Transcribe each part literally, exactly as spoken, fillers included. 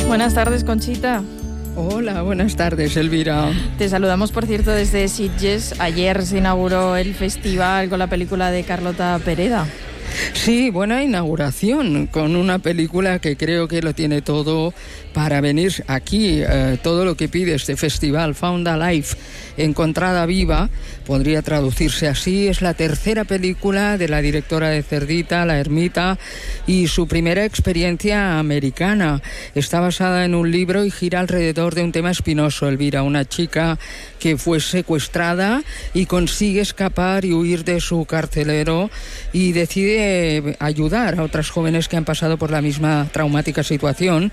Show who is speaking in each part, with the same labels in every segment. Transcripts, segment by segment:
Speaker 1: Buenas tardes, Conchita.
Speaker 2: Hola, buenas tardes, Elvira.
Speaker 1: Te saludamos, por cierto, desde Sitges. Ayer se inauguró el festival con la película de Carlota Pereda.
Speaker 2: Sí, buena inauguración, con una película que creo que lo tiene todo para venir aquí. Eh, todo lo que pide este festival, Found Alive, Encontrada Viva, podría traducirse así. Es la tercera película de la directora de Cerdita, La Ermita, y su primera experiencia americana. Está basada en un libro y gira alrededor de un tema espinoso, Elvira, una chica que fue secuestrada y consigue escapar y huir de su carcelero y decide ayudar a otras jóvenes que han pasado por la misma traumática situación,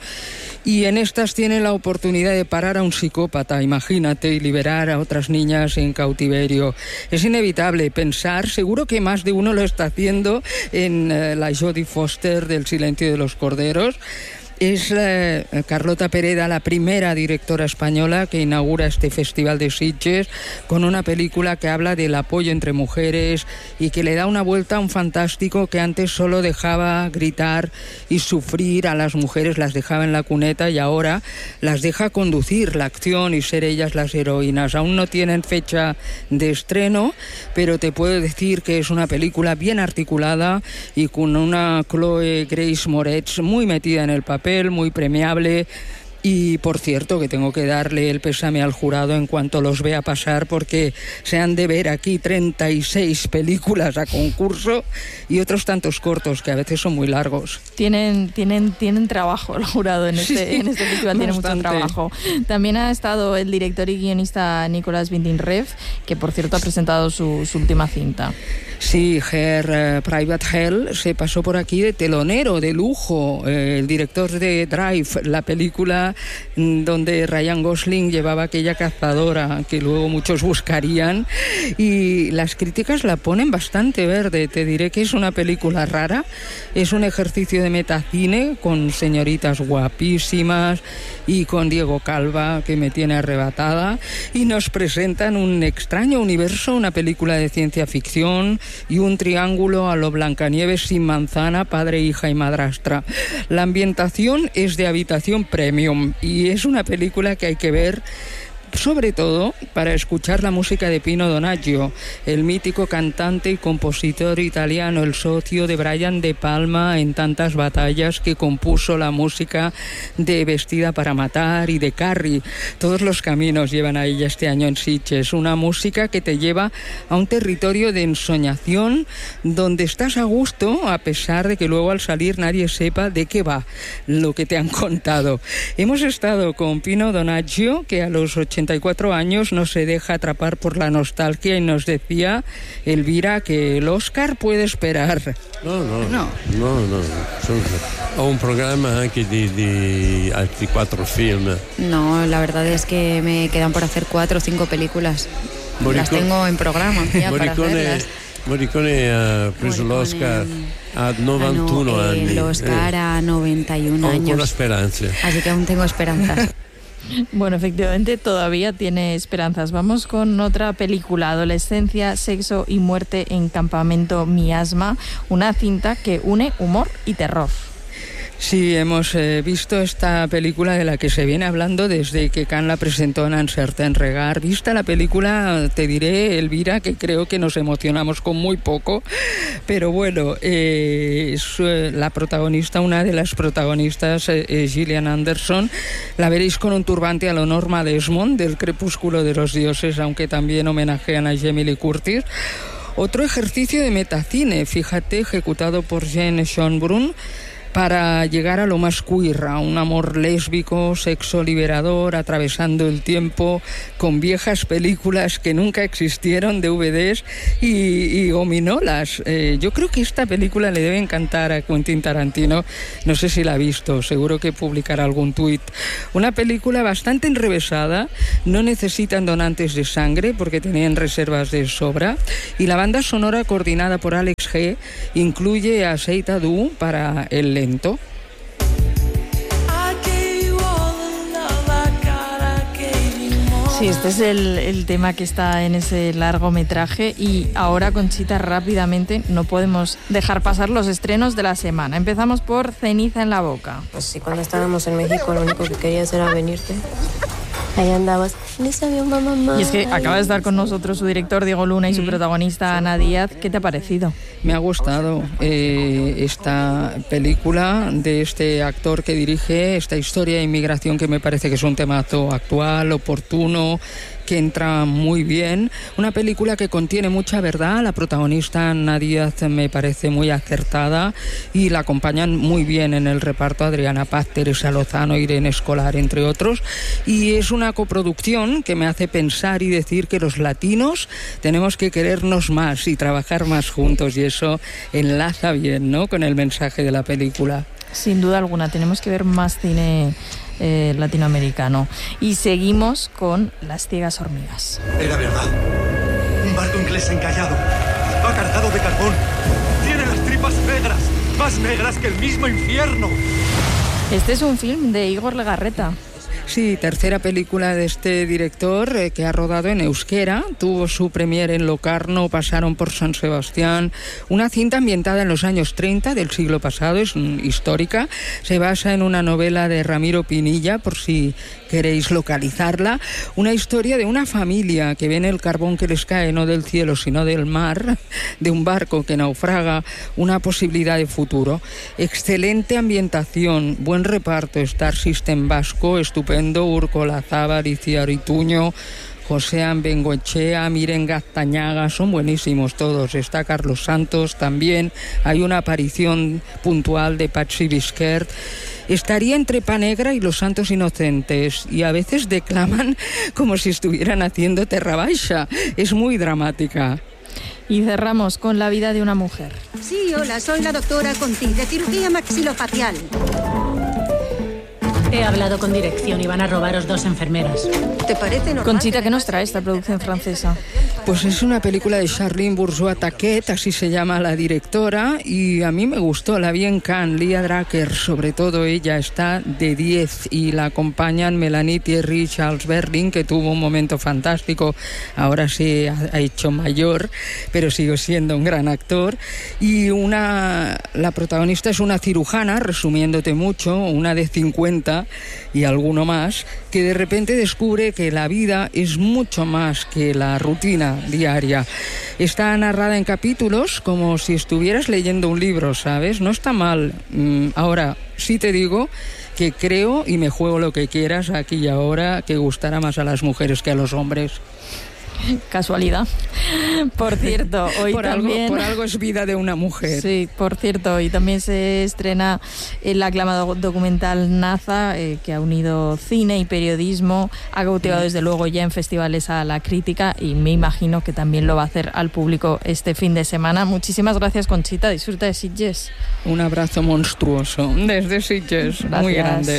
Speaker 2: y en estas tiene la oportunidad de parar a un psicópata, imagínate, y liberar a otras niñas en cautiverio. Es inevitable pensar, seguro que más de uno lo está haciendo, en eh, la Jodie Foster del Silencio de los Corderos. Es eh, Carlota Pereda la primera directora española que inaugura este festival de Sitges con una película que habla del apoyo entre mujeres y que le da una vuelta a un fantástico que antes solo dejaba gritar y sufrir a las mujeres, las dejaba en la cuneta, y ahora las deja conducir la acción y ser ellas las heroínas. Aún no tienen fecha de estreno, pero te puedo decir que es una película bien articulada y con una Chloe Grace Moretz muy metida en el papel, muy premiable. Y, por cierto, que tengo que darle el pésame al jurado en cuanto los vea pasar, porque se han de ver aquí treinta y seis películas a concurso y otros tantos cortos que a veces son muy largos.
Speaker 1: Tienen, tienen, tienen trabajo el jurado en este,
Speaker 2: sí,
Speaker 1: en este festival, tiene mucho trabajo. También ha estado el director y guionista Nicolas Winding Refn, que por cierto ha presentado su, su última cinta.
Speaker 2: Sí, Her uh, Private Hell se pasó por aquí de telonero, de lujo. Eh, el director de Drive, la película donde Ryan Gosling llevaba aquella cazadora que luego muchos buscarían, y las críticas la ponen bastante verde. Te diré que es una película rara, es un ejercicio de metacine con señoritas guapísimas y con Diego Calva, que me tiene arrebatada, y nos presentan un extraño universo, una película de ciencia ficción y un triángulo a lo Blancanieves sin manzana, padre, hija y madrastra. La ambientación es de habitación premium y es una película que hay que ver sobre todo para escuchar la música de Pino Donaggio, el mítico cantante y compositor italiano, el socio de Brian De Palma en tantas batallas, que compuso la música de Vestida para matar y de Carrie. Todos los caminos llevan a ella este año en Sitges, una música que te lleva a un territorio de ensoñación donde estás a gusto, a pesar de que luego al salir nadie sepa de qué va lo que te han contado. Hemos estado con Pino Donaggio, que a los ochenta y cuatro años no se deja atrapar por la nostalgia, y nos decía, Elvira, que el Oscar puede esperar.
Speaker 3: No, no, no, no, no. Ho un programa anche di, di altri quattro film.
Speaker 4: No, la verdad es que me quedan por hacer cuatro o cinco películas. Morricone, las tengo en programa ya para hacerlas.
Speaker 3: Morricone ha preso l'Oscar a novantuno
Speaker 4: ah, no,
Speaker 3: anni.
Speaker 4: El Oscar eh. a noventa y un
Speaker 3: Ho
Speaker 4: años.
Speaker 3: ancora speranze.
Speaker 4: Así que aún tengo esperanzas.
Speaker 1: Bueno, efectivamente todavía tiene esperanzas. Vamos con otra película, Adolescencia, Sexo y Muerte en Campamento Miasma, una cinta que une humor y terror.
Speaker 2: Sí, hemos eh, visto esta película de la que se viene hablando desde que Cannes la presentó en Un Certain Regard. Vista la película, te diré, Elvira, que creo que nos emocionamos con muy poco, pero bueno, eh, es eh, la protagonista, una de las protagonistas, eh, eh, Gillian Anderson. La veréis con un turbante a lo Norma Desmond del Crepúsculo de los Dioses, aunque también homenajean a Jamie Lee Curtis. Otro ejercicio de metacine, fíjate, ejecutado por Jane Schönbrunn, para llegar a lo más queer, a un amor lésbico, sexo liberador, atravesando el tiempo, con viejas películas que nunca existieron, D V Ds y, y gominolas. Eh, yo creo que esta película le debe encantar a Quentin Tarantino, no sé si la ha visto, seguro que publicará algún tuit. Una película bastante enrevesada, no necesitan donantes de sangre porque tenían reservas de sobra, y la banda sonora, coordinada por Alex G, incluye a Seita Du para el lento.
Speaker 1: Sí, Sí, este es el, el tema que está en ese largometraje y ahora, Conchita, rápidamente no podemos dejar pasar los estrenos de la semana. Empezamos por Ceniza en la boca.
Speaker 5: Pues sí, cuando estábamos en México lo único que querías era venirte. Ahí andabas, ni sabía mamá.
Speaker 1: Y es que acaba de estar con nosotros su director Diego Luna y su protagonista Ana Díaz. ¿Qué te ha parecido?
Speaker 2: Me ha gustado eh, esta película de este actor que dirige esta historia de inmigración, que me parece que es un temazo actual, oportuno, que entra muy bien. Una película que contiene mucha verdad. La protagonista Ana Díaz me parece muy acertada y la acompañan muy bien en el reparto Adriana Paz, Teresa Lozano, Irene Escolar, entre otros. Y es una coproducción que me hace pensar y decir que los latinos tenemos que querernos más y trabajar más juntos, y eso enlaza bien, ¿no?, con el mensaje de la película.
Speaker 1: Sin duda alguna, tenemos que ver más cine eh, latinoamericano. Y seguimos con Las ciegas hormigas.
Speaker 6: Era verdad. Un barco inglés encallado. Va cargado de carbón. Tiene las tripas negras. Más negras que el mismo infierno.
Speaker 1: Este es un film de Igor Legarreta.
Speaker 2: Sí, tercera película de este director eh, que ha rodado en euskera. Tuvo su premier en Locarno, pasaron por San Sebastián. Una cinta ambientada en los años treinta del siglo pasado, es mm, histórica. Se basa en una novela de Ramiro Pinilla, por si queréis localizarla. Una historia de una familia que ven el carbón que les cae no del cielo sino del mar, de un barco que naufraga, una posibilidad de futuro. Excelente ambientación, buen reparto, Star System vasco, estupendo. Urko Lazábal, Iciar Ituño, Josean Bengoechea, Miren Gaztañaga, son buenísimos todos. Está Carlos Santos también. Hay una aparición puntual de Patxi Bisquert. Estaría entre Pa Negra y Los Santos Inocentes, y a veces declaman como si estuvieran haciendo Terra Baixa. Es muy dramática.
Speaker 1: Y cerramos con La vida de una mujer.
Speaker 7: Sí, hola, soy la doctora Conti, de cirugía maxilofacial. He hablado con dirección y van a robaros dos enfermeras. ¿Te parece normal?
Speaker 1: Conchita, ¿qué nos trae esta producción francesa?
Speaker 2: Pues es una película de Charline Bourgeois-Taquet, así se llama la directora, y a mí me gustó, la vi en Cannes. Lia Dracker, sobre todo ella, está de diez, y la acompañan Melanie Thierry, Charles Berling, que tuvo un momento fantástico, ahora se ha, ha hecho mayor, pero sigue siendo un gran actor. Y una la protagonista es una cirujana, resumiéndote mucho, una de cincuenta y alguno más, que de repente descubre que la vida es mucho más que la rutina diaria. Está narrada en capítulos como si estuvieras leyendo un libro, ¿sabes? No está mal. Ahora, sí te digo que creo, y me juego lo que quieras aquí y ahora, que gustará más a las mujeres que a los hombres.
Speaker 1: Casualidad. Por cierto, hoy
Speaker 2: por
Speaker 1: también...
Speaker 2: Algo, por algo es vida de una mujer.
Speaker 1: Sí, por cierto, hoy también se estrena el aclamado documental Naza, eh, que ha unido cine y periodismo. Ha cautivado desde luego ya en festivales a la crítica, y me imagino que también lo va a hacer al público este fin de semana. Muchísimas gracias, Conchita. Disfruta de Sitges.
Speaker 2: Un abrazo monstruoso desde Sitges. Gracias. Muy grande.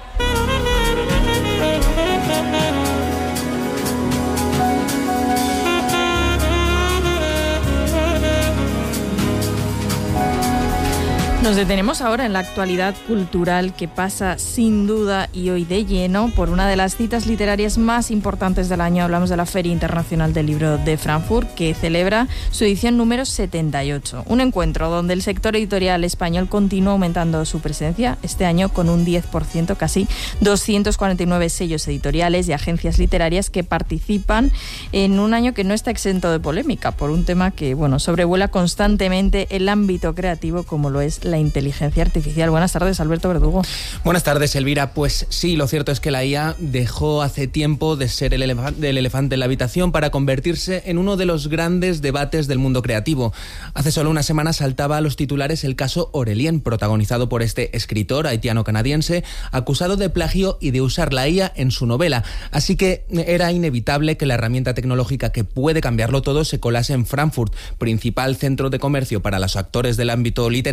Speaker 1: Nos detenemos ahora en la actualidad cultural, que pasa sin duda y hoy de lleno por una de las citas literarias más importantes del año. Hablamos de la Feria Internacional del Libro de Frankfurt, que celebra su edición número setenta y ocho. Un encuentro donde el sector editorial español continúa aumentando su presencia, este año con un diez por ciento, casi doscientos cuarenta y nueve sellos editoriales y agencias literarias que participan en un año que no está exento de polémica por un tema que, bueno, sobrevuela constantemente el ámbito creativo, como lo es la inteligencia artificial. Buenas tardes, Alberto Verdugo.
Speaker 8: Buenas tardes, Elvira. Pues sí, lo cierto es que la I A dejó hace tiempo de ser el, elef- el elefante en la habitación para convertirse en uno de los grandes debates del mundo creativo. Hace solo una semana saltaba a los titulares el caso Aurélien, protagonizado por este escritor haitiano-canadiense acusado de plagio y de usar la I A en su novela. Así que era inevitable que la herramienta tecnológica que puede cambiarlo todo se colase en Frankfurt, principal centro de comercio para los actores del ámbito literario,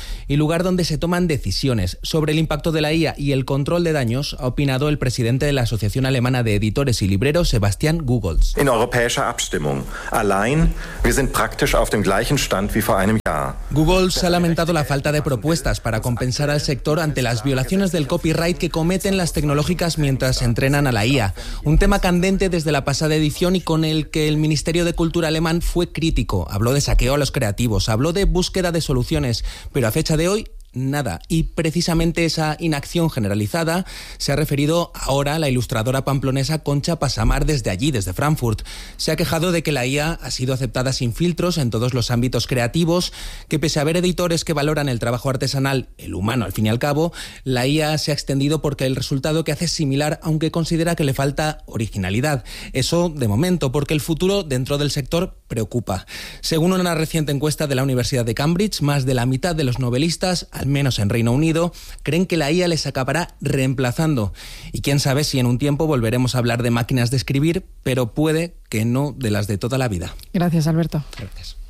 Speaker 8: y lugar donde se toman decisiones. Sobre el impacto de la I A y el control de daños ha opinado el presidente de la Asociación Alemana de Editores y Libreros, Sebastian Gugolz.
Speaker 9: In europäischer Abstimmung. Allein, wir sind praktisch auf dem gleichen Stand wie vor einem Jahr.
Speaker 8: Gugolz ha lamentado la falta de propuestas para compensar al sector ante las violaciones del copyright que cometen las tecnológicas mientras entrenan a la I A. Un tema candente desde la pasada edición y con el que el Ministerio de Cultura alemán fue crítico. Habló de saqueo a los creativos, habló de búsqueda de soluciones, pero a fecha de hoy nada. Y precisamente esa inacción generalizada se ha referido ahora a la ilustradora pamplonesa Concha Pasamar desde allí, desde Frankfurt. Se ha quejado de que la I A ha sido aceptada sin filtros en todos los ámbitos creativos, que pese a haber editores que valoran el trabajo artesanal, el humano al fin y al cabo, la I A se ha extendido porque el resultado que hace es similar, aunque considera que le falta originalidad. Eso de momento, porque el futuro dentro del sector preocupa. Según una reciente encuesta de la Universidad de Cambridge, más de la mitad de los novelistas, al menos en Reino Unido, creen que la I A les acabará reemplazando. Y quién sabe si en un tiempo volveremos a hablar de máquinas de escribir, pero puede que no de las de toda la vida.
Speaker 1: Gracias, Alberto.
Speaker 8: Gracias.